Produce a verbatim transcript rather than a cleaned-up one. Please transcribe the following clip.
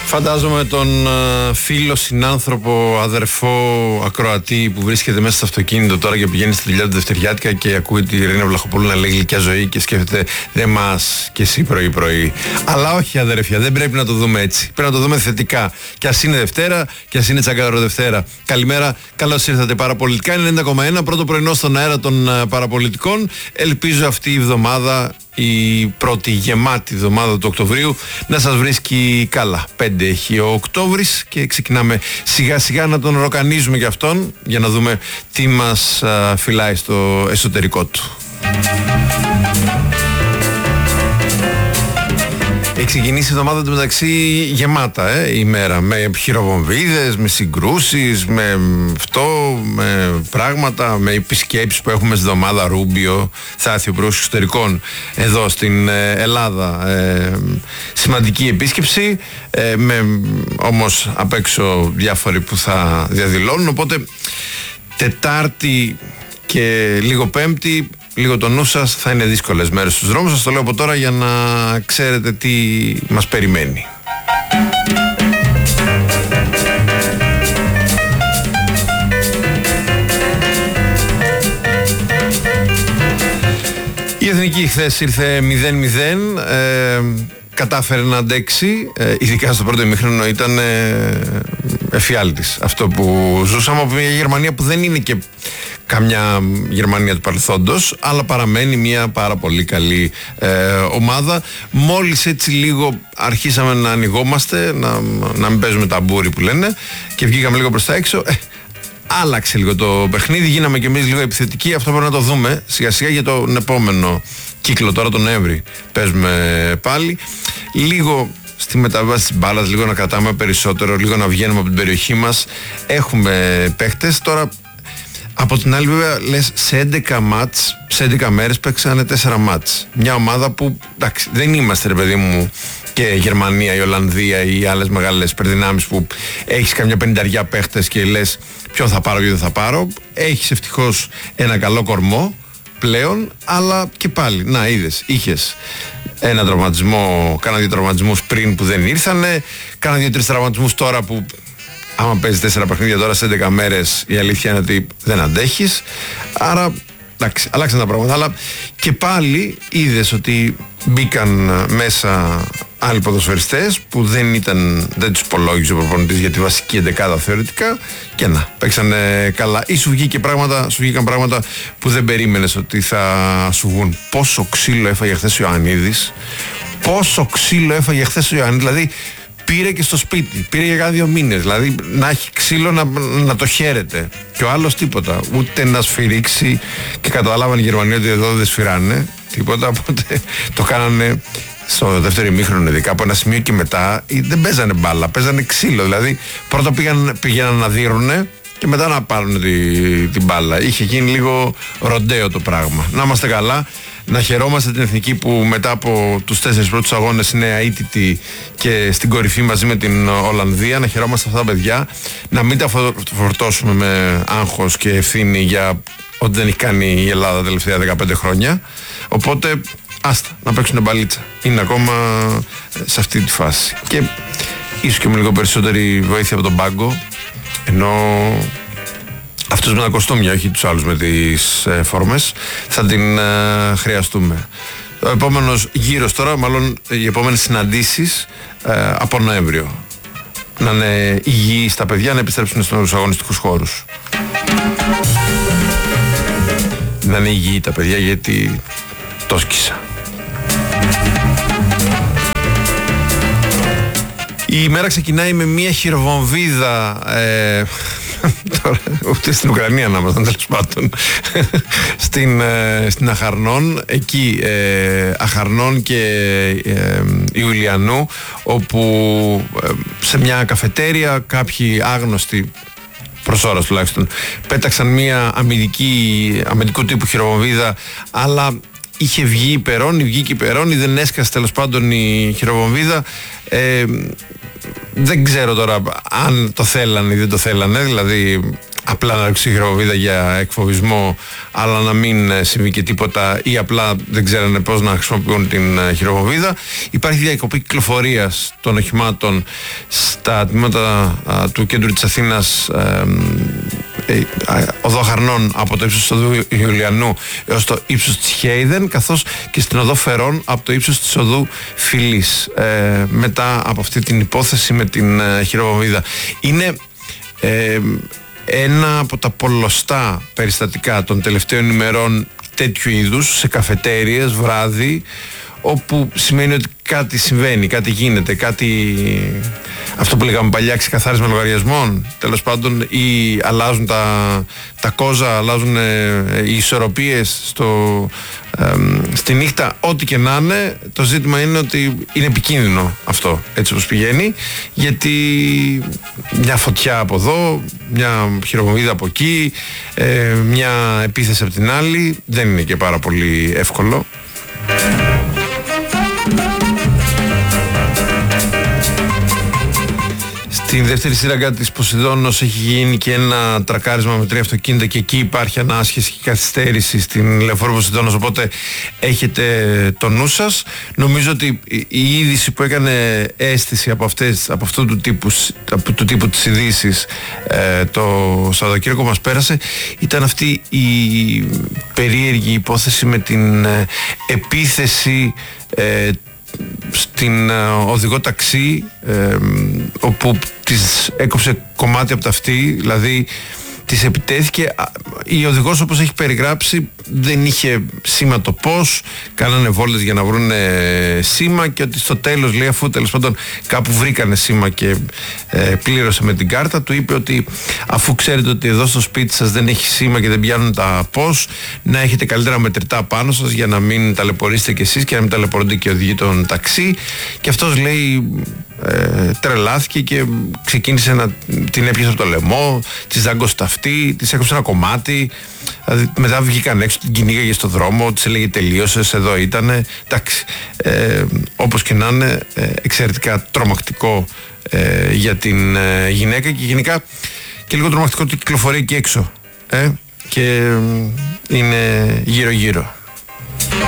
Φαντάζομαι τον φίλο, συνάνθρωπο, αδερφό, ακροατή που βρίσκεται μέσα στο αυτοκίνητο τώρα και πηγαίνει στη δουλειά του Δευτεριάτικα και ακούει τη Ειρήνα Βλαχοπούλου να λέει γλυκιά ζωή και σκέφτεται δεν μας και εσύ πρωί-πρωί. Αλλά όχι, αδερφιά, δεν πρέπει να το δούμε έτσι. Πρέπει να το δούμε θετικά. Κι ας είναι Δευτέρα, κι ας είναι Τσαγκάρο Δευτέρα. Καλημέρα, καλώς ήρθατε. Παραπολιτικά ενενήντα κόμμα ένα, πρώτο πρωινό στον αέρα των παραπολιτικών. Ελπίζω αυτή η εβδομάδα, η πρώτη γεμάτη εβδομάδα του Οκτωβρίου, να σας βρίσκει καλά. Πέντε έχει ο Οκτώβρης και ξεκινάμε σιγά σιγά να τον ροκανίζουμε για αυτόν, για να δούμε τι μας α, φυλάει στο εσωτερικό του. Έχει ξεκινήσει η εβδομάδα του μεταξύ γεμάτα ε, η μέρα, με χειροβομβίδες, με συγκρούσεις, με αυτό, με πράγματα, με επισκέψεις που έχουμε στη εβδομάδα. Ρούμπιο θα έρθει ο Υπουργός Εξωτερικών εδώ στην ε, Ελλάδα, ε, σημαντική επίσκεψη, ε, με όμως απ' έξω διάφοροι που θα διαδηλώνουν, οπότε Τετάρτη και λίγο Πέμπτη, λίγο το νου σας, θα είναι δύσκολες μέρες στους δρόμους. Σας το λέω από τώρα για να ξέρετε τι μας περιμένει. Η Εθνική χθες ήρθε μηδέν μηδέν, ε, κατάφερε να αντέξει, ε, ειδικά στο πρώτο ημίχρονο ήταν ε, εφιάλτης αυτό που ζούσαμε από μια Γερμανία που δεν είναι και καμιά Γερμανία του παρελθόντος, αλλά παραμένει μια πάρα πολύ καλή ε, ομάδα. Μόλις έτσι λίγο αρχίσαμε να ανοιγόμαστε, να, να μην παίζουμε ταμπούρι που λένε, και βγήκαμε λίγο προς τα έξω, ε, άλλαξε λίγο το παιχνίδι, γίναμε κι εμείς λίγο επιθετικοί. Αυτό πρέπει να το δούμε σιγά σιγά για τον επόμενο κύκλο. Τώρα τον Νοέμβρη παίζουμε πάλι. Λίγο στη μεταβάση της μπάλας, λίγο να κρατάμε περισσότερο, λίγο να βγαίνουμε από την περιοχή μας. Έχουμε παίχτες. Τώρα από την άλλη βέβαια λες, σε έντεκα μάτς, σε έντεκα μέρες παίξανε τέσσερα μάτς. Μια ομάδα που εντάξει, δεν είμαστε ρε παιδί μου και Γερμανία, η Ολλανδία ή οι άλλες μεγάλες υπερδυνάμεις που έχεις καμιά πενηνταριά παίχτες και λες ποιον θα πάρω και δεν θα πάρω. Έχεις ευτυχώς ένα καλό κορμό πλέον, αλλά και πάλι, να είδες, είχες ένα τραυματισμό, κάνα δύο τραυματισμούς πριν που δεν ήρθανε, κάνα δύο-τρεις τραυματισμούς τώρα που άμα παίζεις τέσσερα παιχνίδια τώρα σε έντεκα μέρες, η αλήθεια είναι ότι δεν αντέχεις. Άρα εντάξει, αλλάξαν τα πράγματα, αλλά και πάλι είδες ότι μπήκαν μέσα άλλοι ποδοσφαιριστές που δεν ήταν, δεν τους υπολόγιζε ο προπονητής για τη βασική εντεκάδα θεωρητικά, και να, παίξανε καλά. Ή σου, βγήκε πράγματα, σου βγήκαν πράγματα που δεν περίμενες ότι θα σου βγουν. Πόσο ξύλο έφαγε χθες ο Ιωαννίδης, πόσο ξύλο έφαγε χθες ο Ιωαννίδης, δηλαδή πήρε και στο σπίτι, πήρε για κάνα δύο μήνες, δηλαδή να έχει ξύλο να, να το χαίρεται. Και ο άλλος τίποτα, ούτε να σφυρίξει, και καταλάβανε οι Γερμανοί ότι εδώ δεν σφυράνε τίποτα, οπότε το κάνανε στο δεύτερο ημίχρονο, ειδικά από ένα σημείο και μετά δεν παίζανε μπάλα, παίζανε ξύλο. Δηλαδή πρώτα πήγαν, πήγαιναν να δίρουνε και μετά να πάρουν τη, την μπάλα. Είχε γίνει λίγο ροντέο το πράγμα. Να είμαστε καλά, να χαιρόμαστε την Εθνική που μετά από τους τέσσερις πρώτους αγώνες είναι αίτητη και στην κορυφή μαζί με την Ολλανδία. Να χαιρόμαστε αυτά τα παιδιά, να μην τα φορτώσουμε με άγχος και ευθύνη για ό,τι δεν έχει κάνει η Ελλάδα τα τελευταία δεκαπέντε χρόνια. Οπότε άστα, να παίξουν μπαλίτσα. Είναι ακόμα σε αυτή τη φάση. Και ίσως και με λίγο περισσότερη βοήθεια από τον πάγκο, ενώ αυτούς με τα κοστούμια, όχι τους άλλους με τις ε, φόρμες, θα την ε, χρειαστούμε. Ο επόμενος γύρος τώρα, μάλλον οι επόμενες συναντήσεις ε, από Νοέμβριο. Να είναι υγιείς τα παιδιά, να επιστρέψουν στους αγωνιστικούς χώρους. Να είναι υγιεί τα παιδιά, γιατί το σκίσα. Η ημέρα ξεκινάει με μια χειροβομβίδα, ε, τώρα, ούτε στην Ουκρανία να ήμασταν, τέλος πάντων, στην, ε, στην Αχαρνών, εκεί ε, Αχαρνών και ε, Ιουλιανού, όπου ε, σε μια καφετέρια κάποιοι άγνωστοι, προς ώρας τουλάχιστον, πέταξαν μια αμυντική, αμυντικού τύπου χειροβομβίδα, αλλά είχε βγει υπερώνει, βγήκε υπερώνει, δεν έσκασε τέλος πάντων η χειροβομβίδα. Ε, δεν ξέρω τώρα αν το θέλανε ή δεν το θέλανε, δηλαδή απλά να ρίξει χειροβομβίδα για εκφοβισμό, αλλά να μην συμβεί και τίποτα, ή απλά δεν ξέρανε πώς να χρησιμοποιούν την χειροβομβίδα. Υπάρχει διακοπή κυκλοφορίας των οχημάτων στα τμήματα α, του κέντρου της Αθήνας, ε, ε, οδό Χαρνών από το ύψος του οδού Ιουλιανού έως το ύψος της Χέιδεν, καθώς και στην οδό Φερών από το ύψος της οδού Φιλής, ε, μετά από αυτή την υπόθεση με την ε, χειροβομβίδα. Είναι ε, ένα από τα πολλωστά περιστατικά των τελευταίων ημερών τέτοιου είδους σε καφετέριες βράδυ, όπου σημαίνει ότι κάτι συμβαίνει, κάτι γίνεται, κάτι, αυτό που λέγαμε παλιά, ξεκαθάρισμα λογαριασμών, τέλος πάντων, ή αλλάζουν τα, τα κόζα, αλλάζουν ε, οι ισορροπίες στο, ε, στη νύχτα, ό,τι και να είναι. Το ζήτημα είναι ότι είναι επικίνδυνο αυτό, έτσι όπως πηγαίνει, γιατί μια φωτιά από εδώ, μια χειροβομβίδα από εκεί, ε, μια επίθεση από την άλλη, δεν είναι και πάρα πολύ εύκολο. Στην δεύτερη σύραγγα της Ποσειδώνος έχει γίνει και ένα τρακάρισμα με τρία αυτοκίνητα και εκεί υπάρχει ανάσχεση και καθυστέρηση στην λεωφόρο Ποσειδώνος, οπότε έχετε το νου σας. Νομίζω ότι η είδηση που έκανε αίσθηση από, αυτές, από αυτού του τύπου, από του τύπου της ειδήσεις ε, το Σαββατοκύριακο μας πέρασε ήταν αυτή η περίεργη υπόθεση με την ε, επίθεση ε, στην uh, οδηγό ταξί, ε, όπου της έκοψε κομμάτι από τα αυτή, δηλαδή της επιτέθηκε. Η οδηγός, όπως έχει περιγράψει, δεν είχε σήμα το πώς, κάνανε βόλτες για να βρουν σήμα, και ότι στο τέλος, λέει, αφού τέλος πάντων κάπου βρήκανε σήμα και ε, πλήρωσε με την κάρτα, του είπε ότι αφού ξέρετε ότι εδώ στο σπίτι σας δεν έχει σήμα και δεν πιάνουν τα πώς, να έχετε καλύτερα μετρητά πάνω σας για να μην ταλαιπωρήσετε κι εσείς και να μην ταλαιπωρούνται και οι οδηγοί των ταξί. Και αυτός, λέει, Ε, τρελάθηκε και ξεκίνησε να την έπιασε από το λαιμό, της δάγκωσε τα αυτή, της έκοψε ένα κομμάτι, δηλαδή, μετά βγήκαν έξω, την κυνήγαγε στο δρόμο, της έλεγε τελείωσες, εδώ ήτανε. Εντάξει, ε, όπως και να είναι, ε, εξαιρετικά τρομακτικό ε, για την ε, γυναίκα, και γενικά και λίγο τρομακτικό ότι κυκλοφορεί εκεί έξω ε, και ε, είναι γύρω γύρω.